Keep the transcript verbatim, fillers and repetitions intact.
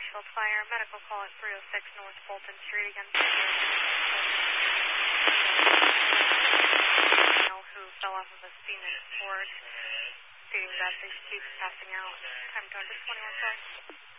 Marshfield Fire, medical call at three oh six North Fulton Street again. Male who fell off of a cement board, stating that they keep passing out. Time to go to twenty-one four.